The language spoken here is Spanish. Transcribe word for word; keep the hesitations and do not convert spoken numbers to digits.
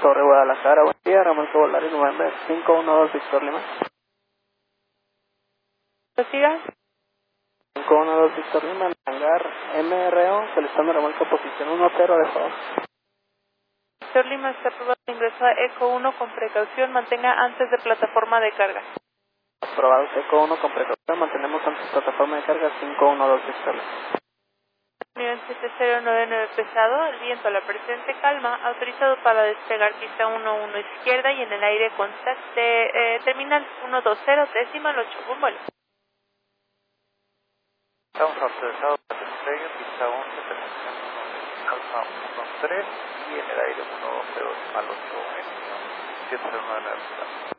sobre Guadalajara. Buen día, Ramón Volaris, November cinco uno dos Víctor Lima. ¿Siga? cinco uno dos Víctor Lima, hangar M R O, solicitando remolque posición uno cero de favor. Víctor Lima está aprobado el ingreso a Eco uno con precaución, mantenga antes de plataforma de carga. Aprobado Eco uno con precaución, mantenemos antes plataforma de carga cinco uno dos Víctor Lima. Nivel siete cero nueve nueve pesado, el viento a la presente calma, autorizado para despegar pista uno uno izquierda y en el aire contact de eh, terminal ciento veinte, decimal ocho, buen vuelo. Estamos autorizados para despegue, pista once, terminación alfa uno tres y en el aire ciento doce decimal ocho en siete cero nueve nueve.